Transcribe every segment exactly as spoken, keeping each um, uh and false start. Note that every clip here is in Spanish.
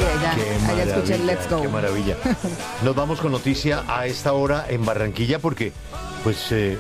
allá, Qué allá escuché el Let's Go. Qué maravilla. Nos vamos con noticia a esta hora en Barranquilla porque, pues, eh,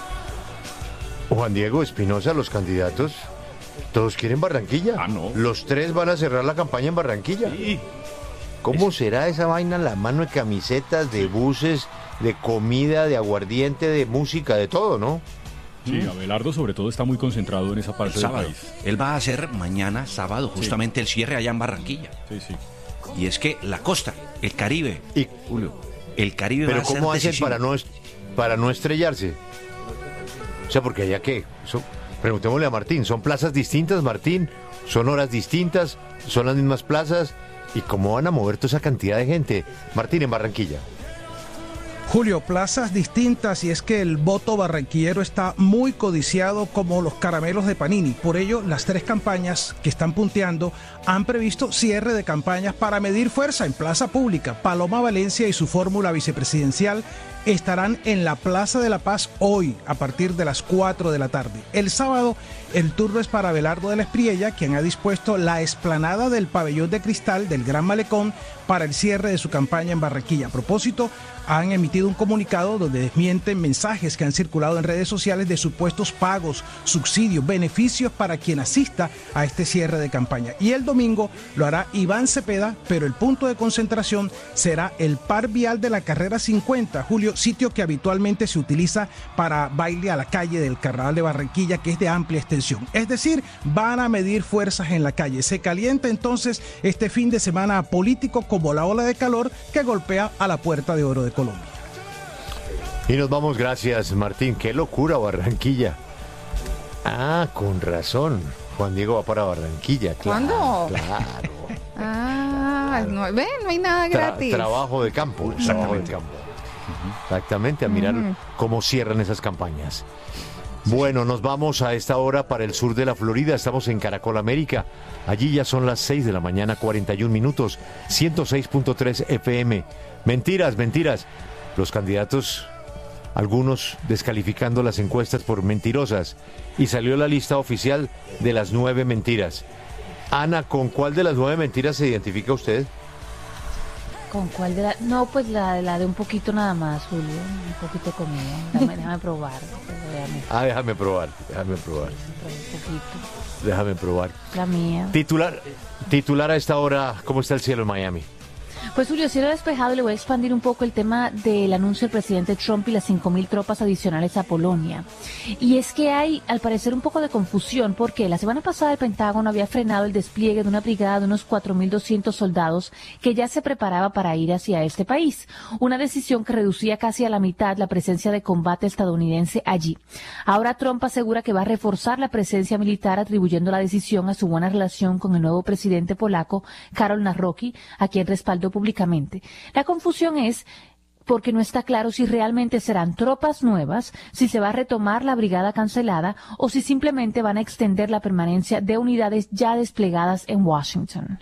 Juan Diego Espinosa, los candidatos, todos quieren Barranquilla. Ah, no. Los tres van a cerrar la campaña en Barranquilla. Sí. ¿Cómo será esa vaina? La mano de camisetas, de buses, de comida, de aguardiente, de música, de todo, ¿no? Sí, Abelardo sobre todo está muy concentrado en esa parte El del sábado. país. Él va a hacer mañana, sábado, justamente el cierre allá en Barranquilla. Sí, sí. Y es que la costa, el Caribe, Y, Julio, el Caribe pero va a ser ¿cómo hacen decisivo. para no, est- para no estrellarse? O sea, porque allá qué. Eso- preguntémosle a Martín. ¿Son plazas distintas, Martín? ¿Son horas distintas? ¿Son las mismas plazas? ¿Y cómo van a mover toda esa cantidad de gente? Martín, en Barranquilla. Julio, plazas distintas y es que el voto barranquillero está muy codiciado como los caramelos de Panini. Por ello, las tres campañas que están punteando han previsto cierre de campañas para medir fuerza en plaza pública. Paloma Valencia y su fórmula vicepresidencial estarán en la Plaza de la Paz hoy a partir de las cuatro de la tarde. El sábado el turno es para Abelardo de la Espriella, quien ha dispuesto la explanada del pabellón de cristal del Gran Malecón para el cierre de su campaña en Barranquilla. A propósito, han emitido un comunicado donde desmienten mensajes que han circulado en redes sociales de supuestos pagos, subsidios, beneficios para quien asista a este cierre de campaña. Y el domingo lo hará Iván Cepeda, pero el punto de concentración será el par vial de la carrera cincuenta, Julio, sitio que habitualmente se utiliza para baile a la calle del Carnaval de Barranquilla, que es de amplia extensión. Es decir, van a medir fuerzas en la calle. Se calienta entonces este fin de semana político como la ola de calor que golpea a la Puerta de Oro de Colombia. Y nos vamos, gracias, Martín. Qué locura, Barranquilla. Ah, con razón. Juan Diego va para Barranquilla. Claro, ¿Cuándo? Claro. Ah, no, ven, no hay nada Tra- gratis. trabajo de campo. Trabajo de campo. Exactamente, a mirar Ujú. cómo cierran esas campañas. Bueno, nos vamos a esta hora para el sur de la Florida. Estamos en Caracol América. Allí ya son las seis de la mañana, cuarenta y un minutos. ciento seis punto tres F M. Mentiras, mentiras. Los candidatos, algunos descalificando las encuestas por mentirosas. Y salió la lista oficial de las nueve mentiras. Ana, ¿con cuál de las nueve mentiras se identifica usted? ¿Con cuál de la...? No, pues la, la de un poquito nada más, Julio. Un poquito de comida. Déjame, déjame probar. Déjame, Ah, déjame probar, déjame probar, un poquito. déjame probar. La mía. Titular, titular a esta hora, ¿cómo está el cielo en Miami? Pues Julio, cielo despejado, le voy a expandir un poco el tema del anuncio del presidente Trump y las cinco mil tropas adicionales a Polonia. Y es que hay, al parecer, un poco de confusión porque la semana pasada el Pentágono había frenado el despliegue de una brigada de unos cuatro mil doscientos soldados que ya se preparaba para ir hacia este país. Una decisión que reducía casi a la mitad la presencia de combate estadounidense allí. Ahora Trump asegura que va a reforzar la presencia militar atribuyendo la decisión a su buena relación con el nuevo presidente polaco, Karol Nawrocki, a quien respaldó públicamente. La confusión es porque no está claro si realmente serán tropas nuevas, si se va a retomar la brigada cancelada o si simplemente van a extender la permanencia de unidades ya desplegadas en Washington.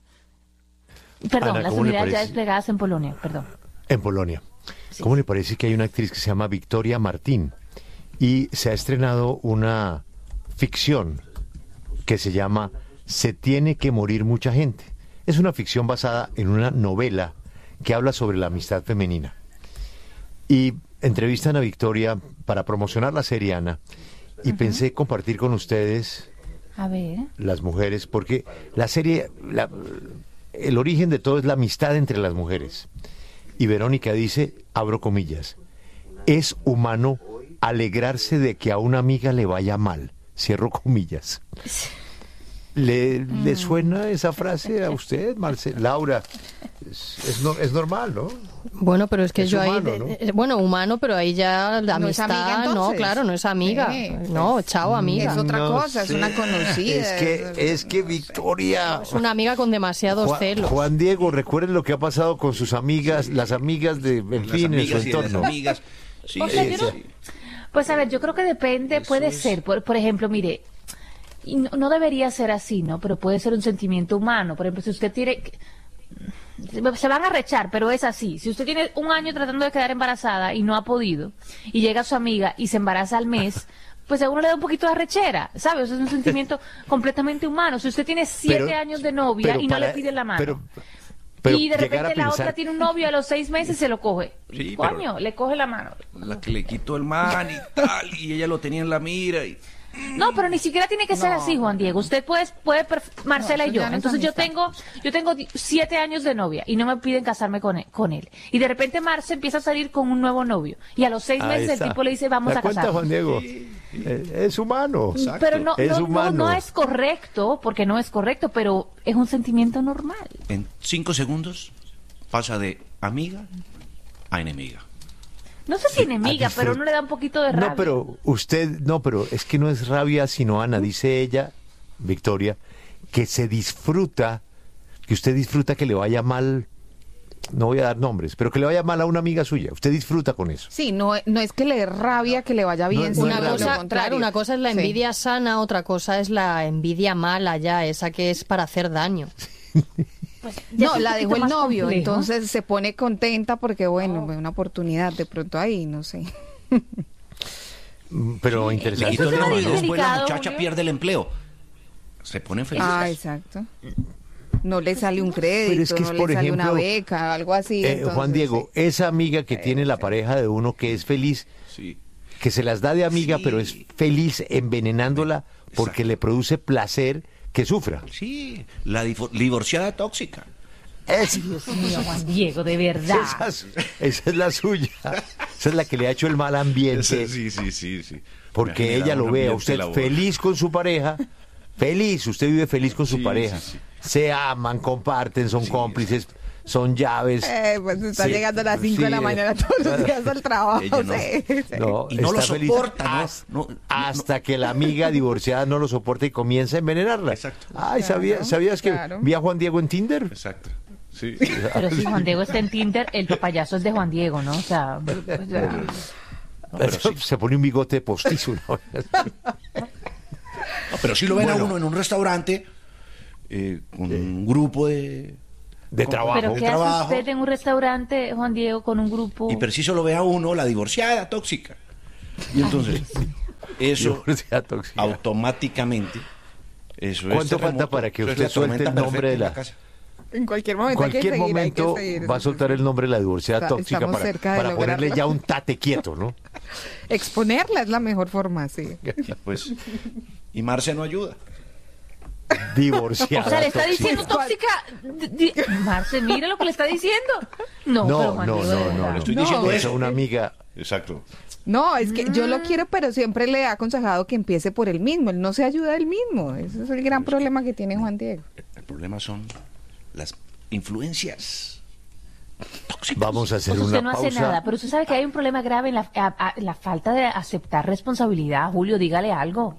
Perdón, Ana, las ¿cómo le unidades ya parece? desplegadas en Polonia, perdón. En Polonia. ¿Cómo le parece que hay una actriz que se llama Victoria Martín y se ha estrenado una ficción que se llama Se tiene que morir mucha gente? Es una ficción basada en una novela que habla sobre la amistad femenina. Y entrevistan a Victoria para promocionar la serie, Ana, y Ujú. pensé compartir con ustedes, A ver. las mujeres, porque la serie, la- el origen de todo es la amistad entre las mujeres. Y Verónica dice, abro comillas, es humano alegrarse de que a una amiga le vaya mal, cierro comillas. ¿Le, Mm. ¿le suena esa frase a usted, Marce? Laura? Es, es, no- es normal, ¿no? Bueno, pero es que Es yo humano, ahí, ¿no? eh, bueno, humano, pero ahí ya la ¿No es amistad, amiga, no, entonces? claro, no es amiga, Sí, no, chao amiga. Es otra No cosa, es una sé. conocida. Es que, es que Victoria... Es una amiga con demasiados Juan, celos. Juan Diego, recuerden lo que ha pasado con sus amigas, las amigas de, en Las fin, en su amigas y las entorno. amigas. Sí, O sea, sí, yo no- sí. Pues a ver, yo creo que depende, Eso puede es. ser, por, por ejemplo, mire, y no, no debería ser así, ¿no? Pero puede ser un sentimiento humano. Por ejemplo, si usted tiene... Se van a rechar, pero es así. Si usted tiene un año tratando de quedar embarazada y no ha podido, y llega su amiga y se embaraza al mes, pues a uno le da un poquito de arrechera, ¿sabes? Eso es un sentimiento completamente humano. Si usted tiene siete Pero- años de novia pero y no para- le piden la mano. Pero, Pero y de llegar a repente la pensar- otra tiene un novio a los seis meses se lo coge. Sí, Coño, pero- le coge la mano. La que le quitó el man y tal, y ella lo tenía en la mira. Y... No, pero ni siquiera tiene que ser así, Juan Diego. Usted puede, puede perf- Marcela No, y eso yo. ya no es Entonces yo amistad. tengo, yo tengo di- siete años de novia y no me piden casarme con él, con él. Y de repente Marce empieza a salir con un nuevo novio. Y a los seis Ahí meses está. el tipo le dice, vamos ¿Se da a cuenta, casarnos. Juan Diego? Eh, Es humano. Pero no, Es no, no, humano. no es correcto, porque no es correcto, pero es un sentimiento normal. En cinco segundos pasa de amiga a enemiga. No sé si enemiga, a disfrut- pero no le da un poquito de rabia. No, pero usted, no, pero es que no es rabia, sino Ana, dice ella, Victoria, que se disfruta, que usted disfruta que le vaya mal, no voy a dar nombres, pero que le vaya mal a una amiga suya. Usted disfruta con eso. Sí, no, no es que le dé rabia que le vaya bien, No, sino Una no, lo cosa, contrario. claro, una cosa es la Sí. envidia sana, otra cosa es la envidia mala ya, esa que es para hacer daño. Pues, ya No, es un la poquito dejó el más novio, complejo. entonces se pone contenta porque, bueno, una oportunidad de pronto ahí, no sé. Mm, Pero Le interesante. quitó el Eso es man, muy después la delicado, muchacha Julio. pierde el empleo. Se ponen felices. Ah, exacto. No le sale un crédito, Pero es que es, no por le sale ejemplo, una beca, algo así. Eh, entonces, Juan Diego, sí. esa amiga que tiene la pareja de uno que es feliz, Sí. que se las da de amiga, Sí. pero es feliz envenenándola porque Exacto. le produce placer que sufra. Sí, la difo- divorciada tóxica. Es- Dios mío, Juan Diego, de verdad. esa, es, esa es la suya. Esa es la que le ha hecho el mal ambiente. Sí, sí, sí, sí. Porque Me ha ella generado lo un ve a ambiente usted laboral. feliz con su pareja. Feliz, usted vive feliz con su Sí, pareja. sí, sí. Se aman, comparten, son Sí, cómplices, son llaves. Eh, pues está Sí, llegando a las cinco de sí, la eh. mañana todos los días al trabajo. Ella no. sí, sí. No, Y no lo está feliz soporta, ¿no? has- No, no, hasta que la amiga divorciada no lo soporta y comienza a envenenarla. Exacto. Ay, Claro, ¿sabía- ¿sabías que claro. vi a Juan Diego en Tinder? Exacto. Sí. Pero si Juan Diego está en Tinder, el papayazo es de Juan Diego, ¿no? O sea, o sea, Eso, Se pone un bigote postizo. ¿no? No, pero si lo ven Bueno. a uno en un restaurante eh, con un grupo de... De con- trabajo. pero de ¿qué hace trabajo, usted en un restaurante, Juan Diego, con un grupo? Y preciso lo ve a uno, la divorciada tóxica. Y entonces, eso Divorciada tóxica. automáticamente... Eso es ¿Cuánto falta terremoto. para que Eso es usted la suelte tormenta el nombre de perfecta la- en casa. En cualquier momento hay que Cualquier seguir, hay que momento seguir. va a soltar el nombre de la divorciada Está- tóxica estamos para, cerca de para ponerle lograrlo. ya un tate quieto, ¿no? Exponerla es la mejor forma, sí. Y pues, y Marce no ayuda. Divorciada O sea, le está tóxica. diciendo tóxica. Di- di- Marce, mire lo que le está diciendo. No, pero No, Juan no, Diego, de no, verdad. no. Le estoy No. diciendo Eso, eso. una amiga. Exacto. No, es que yo lo quiero, pero siempre le he aconsejado que empiece por él mismo. Él no se ayuda a él mismo. Ese es el gran problema que tiene Juan Diego. El problema son las influencias tóxicas. Vamos a hacer Pues usted una no pausa. hace nada, pero usted sabe que hay un problema grave en la, a- a- la falta de aceptar responsabilidad. Julio, dígale algo.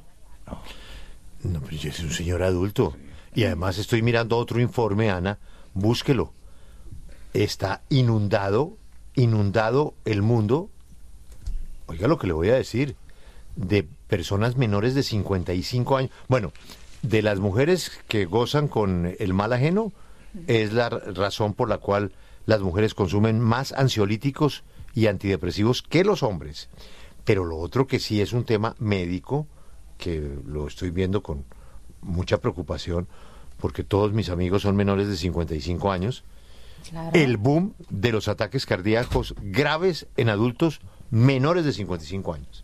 No, pero yo soy un señor adulto. Y además estoy mirando otro informe, Ana. Búsquelo. Está inundado, inundado el mundo. Oiga lo que le voy a decir. De personas menores de cincuenta y cinco años. Bueno, de las mujeres que gozan con el mal ajeno, es la r- razón por la cual las mujeres consumen más ansiolíticos y antidepresivos que los hombres. Pero lo otro que sí es un tema médico, que lo estoy viendo con mucha preocupación, porque todos mis amigos son menores de cincuenta y cinco años, Claro. el boom de los ataques cardíacos graves en adultos menores de cincuenta y cinco años.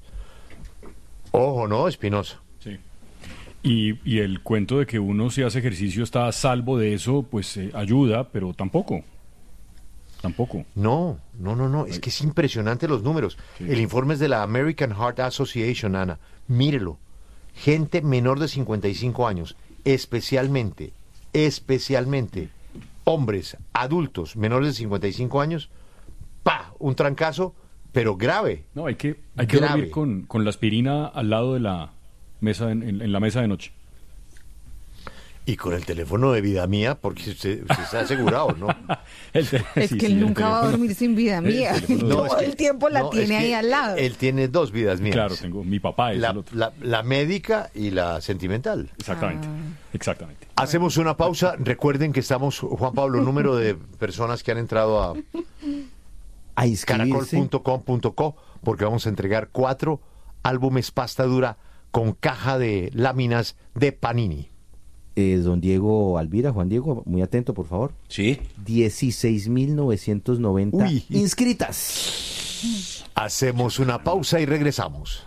Ojo, ¿no, Espinosa? Sí. Y, y el cuento de que uno si hace ejercicio está a salvo de eso, pues eh, ayuda, pero tampoco. Tampoco. No, no, no, no, es que es impresionante los números. Sí. El informe es de la American Heart Association, Ana. Mírelo. Gente menor de cincuenta y cinco años, especialmente, especialmente hombres, adultos menores de cincuenta y cinco años, pa, un trancazo, pero grave. No, hay que, hay que Grave. dormir con, con la aspirina al lado de la mesa, en, en- en la mesa de noche. Y con el teléfono de vida mía, porque usted, usted está asegurado, ¿no? El te- Es sí, que sí, él el nunca va a teléfono. dormir sin vida mía. teléfono de- Todo es que- el tiempo la no, es tiene ahí que al lado. Él tiene dos vidas mías. Claro, tengo mi papá es la, el otro. la- la médica y la sentimental. Exactamente, exactamente. Hacemos una pausa. Recuerden que estamos, Juan Pablo, número de personas que han entrado a A caracol inscribirse. punto com punto co porque vamos a entregar cuatro álbumes pasta dura con caja de láminas de Panini. eh, don Diego Alvira, Juan Diego, muy atento, por favor. Sí. dieciséis mil novecientos noventa Uy. inscritas. Hacemos una pausa y regresamos.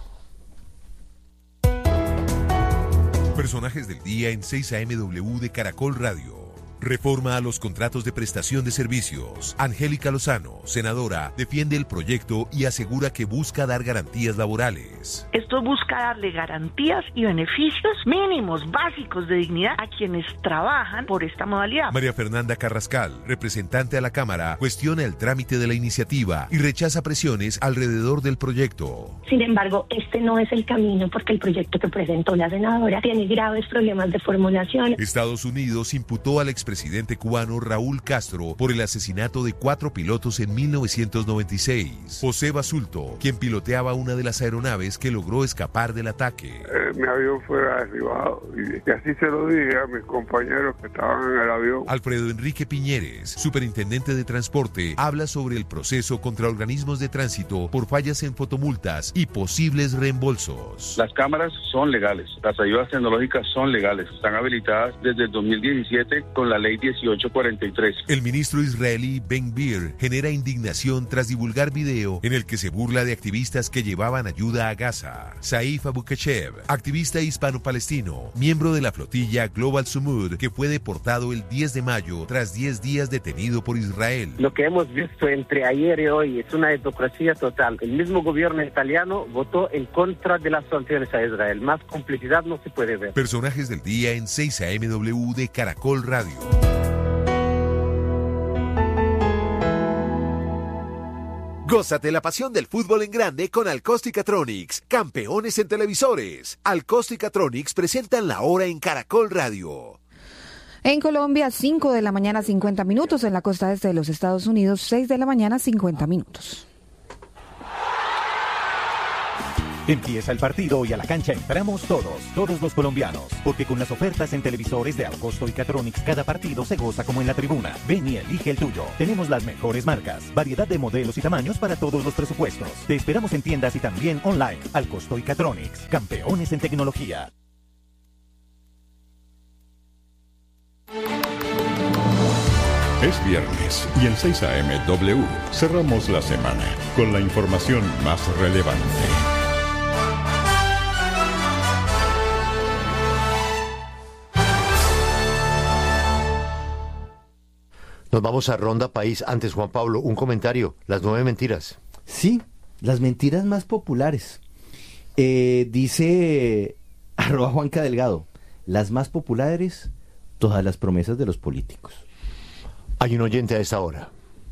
Personajes del día en seis A M W de Caracol Radio. Reforma a los contratos de prestación de servicios. Angélica Lozano, senadora, defiende el proyecto y asegura que busca dar garantías laborales. Esto busca darle garantías y beneficios mínimos, básicos de dignidad a quienes trabajan por esta modalidad. María Fernanda Carrascal, representante a la Cámara, cuestiona el trámite de la iniciativa y rechaza presiones alrededor del proyecto. Sin embargo, este no es el camino porque el proyecto que presentó la senadora tiene graves problemas de formulación. Estados Unidos imputó al expresidente cubano Raúl Castro por el asesinato de cuatro pilotos en mil novecientos noventa y seis. José Basulto, quien piloteaba una de las aeronaves que logró escapar del ataque. Eh, mi avión fue derribado y, y así se lo dije a mis compañeros que estaban en el avión. Alfredo Enrique Piñeres, superintendente de transporte, habla sobre el proceso contra organismos de tránsito por fallas en fotomultas y posibles reembolsos. Las cámaras son legales, las ayudas tecnológicas son legales, están habilitadas desde el dos mil diecisiete con la ley dieciocho cuarenta y tres. El ministro israelí Ben-Gvir genera indignación tras divulgar video en el que se burla de activistas que llevaban ayuda a Gaza. Saif Abukeshev, activista hispano-palestino, miembro de la flotilla Global Sumud, que fue deportado el diez de mayo tras diez días detenido por Israel. Lo que hemos visto entre ayer y hoy es una hipocresía total. El mismo gobierno italiano votó en contra de las sanciones a Israel. Más complicidad no se puede ver. Personajes del día en seis A M W de Caracol Radio. Gózate la pasión del fútbol en grande con Alcosticatronics, campeones en televisores. Alcosticatronics presentan la hora en Caracol Radio. En Colombia, cinco de la mañana, cincuenta minutos. En la costa este de los Estados Unidos, seis de la mañana, cincuenta minutos. Empieza el partido y a la cancha entramos todos, todos los colombianos, porque con las ofertas en televisores de Alcosto y Catronics cada partido se goza como en la tribuna. Ven y elige el tuyo. Tenemos las mejores marcas, variedad de modelos y tamaños para todos los presupuestos. Te esperamos en tiendas y también online. Alcosto y Catronics, campeones en tecnología. Es viernes y en seis A M W cerramos la semana con la información más relevante. Nos vamos a Ronda País. Antes, Juan Pablo, un comentario. Las nueve mentiras. Sí, las mentiras más populares. Eh, dice arroba Juanca Delgado, las más populares, todas las promesas de los políticos. Hay un oyente a esta hora.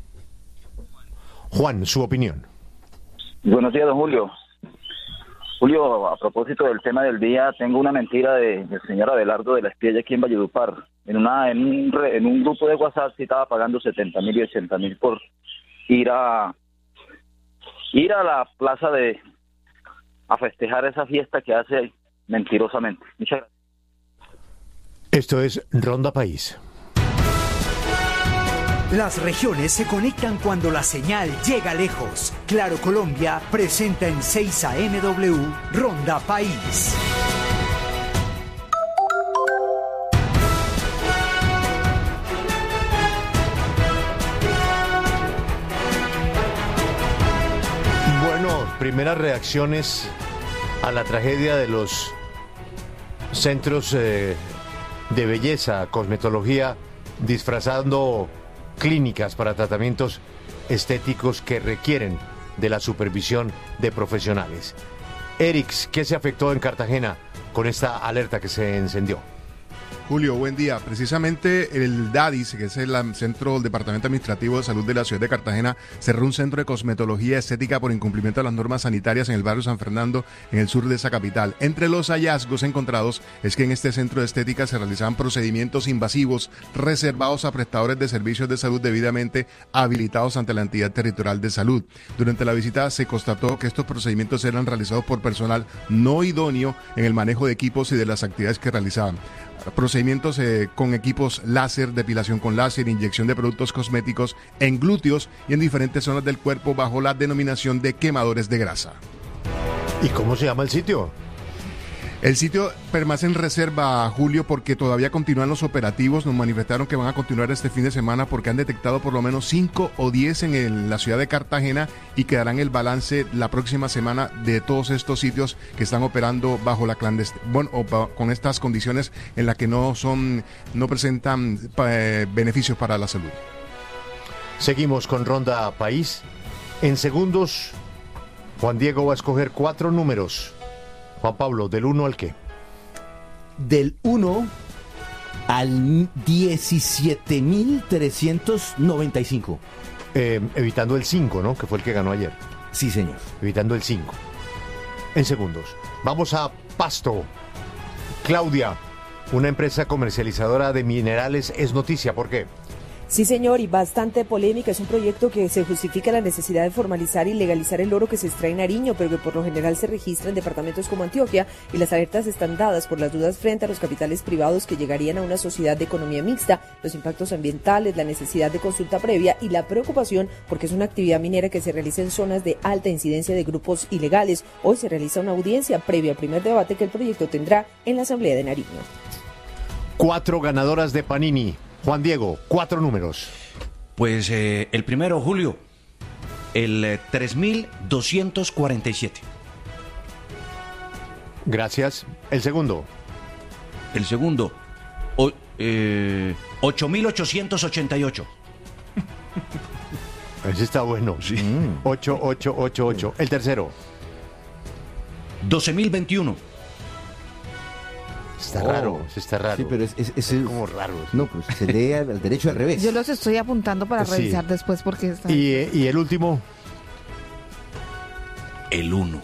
Juan, su opinión. Buenos días, don Julio. Julio, a propósito del tema del día, tengo una mentira de, del señor Abelardo de la Espiella aquí en Valledupar. En una en un, re, en un grupo de WhatsApp sí estaba pagando setenta mil y ochenta mil por ir a ir a la plaza de a festejar esa fiesta que hace mentirosamente. Muchas gracias. Esto es Ronda País. Las regiones se conectan cuando la señal llega lejos. Claro Colombia presenta en seis A M W Ronda País. Bueno, primeras reacciones a la tragedia de los centros eh, de belleza, cosmetología, disfrazando clínicas para tratamientos estéticos que requieren de la supervisión de profesionales. Erix, ¿qué se afectó en Cartagena con esta alerta que se encendió? Julio, buen día. Precisamente el DADIS, que es el centro del Departamento Administrativo de Salud de la ciudad de Cartagena, cerró un centro de cosmetología estética por incumplimiento de las normas sanitarias en el barrio San Fernando, en el sur de esa capital. Entre los hallazgos encontrados es que en este centro de estética se realizaban procedimientos invasivos reservados a prestadores de servicios de salud debidamente habilitados ante la entidad territorial de salud. Durante la visita se constató que estos procedimientos eran realizados por personal no idóneo en el manejo de equipos y de las actividades que realizaban. Procedimientos eh, con equipos láser, depilación con láser, inyección de productos cosméticos en glúteos y en diferentes zonas del cuerpo bajo la denominación de quemadores de grasa. ¿Y cómo se llama el sitio? El sitio permanece en reserva, Julio, porque todavía continúan los operativos. Nos manifestaron que van a continuar este fin de semana porque han detectado por lo menos cinco o diez en el- la ciudad de Cartagena y quedarán el balance la próxima semana de todos estos sitios que están operando bajo la clandestinidad, bueno, o pa- con estas condiciones en las que no son, no presentan eh, beneficios para la salud. Seguimos con Ronda País. En segundos, Juan Diego va a escoger cuatro números. Juan Pablo, ¿del uno al qué? Del uno al diecisiete mil trescientos noventa y cinco. Eh, evitando el cinco, ¿no? Que fue el que ganó ayer. Sí, señor. Evitando el cinco. En segundos. Vamos a Pasto. Claudia, una empresa comercializadora de minerales, es noticia. ¿Por qué? Sí, señor, y bastante polémica. Es un proyecto que se justifica la necesidad de formalizar y legalizar el oro que se extrae en Nariño, pero que por lo general se registra en departamentos como Antioquia, y las alertas están dadas por las dudas frente a los capitales privados que llegarían a una sociedad de economía mixta, los impactos ambientales, la necesidad de consulta previa y la preocupación porque es una actividad minera que se realiza en zonas de alta incidencia de grupos ilegales. Hoy se realiza una audiencia previa al primer debate que el proyecto tendrá en la Asamblea de Nariño. Cuatro ganadoras de Panini. Juan Diego, cuatro números. Pues eh, el primero, Julio, el eh, tres mil doscientos cuarenta y siete. Gracias. El segundo. El segundo, o, eh, ocho mil ochocientos ochenta y ocho. Ese está bueno. Sí. Mm. ocho ocho ocho ocho. El tercero. doce mil veintiuno. Está Oh. raro, ese está raro. Sí, pero es, es, es- es- como raro. No, pues se lee al al derecho al revés. Yo los estoy apuntando para Sí. revisar después porque están... ¿Y, eh, y el último? El uno.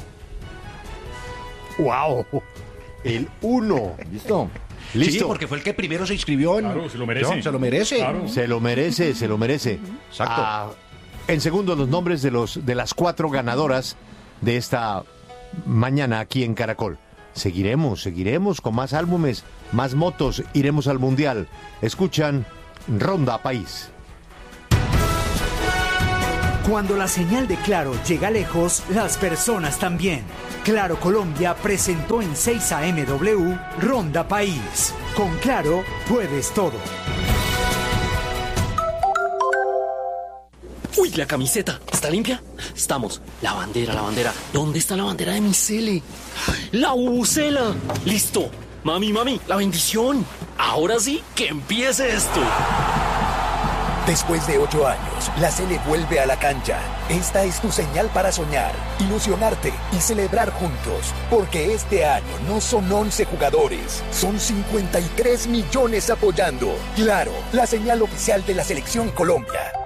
¡Wow! El uno. ¿Listo? Listo. Sí, porque fue el que primero se inscribió en... Claro, se lo merece. No, se lo merece. Claro. Se lo merece, se lo merece. Exacto. Ah, en segundo, los nombres de, los, de las cuatro ganadoras de esta mañana aquí en Caracol. Seguiremos, seguiremos con más álbumes, más motos, iremos al Mundial. Escuchan Ronda País. Cuando la señal de Claro llega lejos, las personas también. Claro Colombia presentó en seis A M W Ronda País. Con Claro puedes todo. Uy, la camiseta. ¿Está limpia? Estamos. La bandera, la bandera. ¿Dónde está la bandera de mi cele? ¡La bubucela! ¡Listo! Mami, mami, la bendición. Ahora sí, que empiece esto. Después de ocho años, la Sele vuelve a la cancha. Esta es tu señal para soñar, ilusionarte y celebrar juntos. Porque este año no son once jugadores, son cincuenta y tres millones apoyando. Claro, la señal oficial de la Selección Colombia.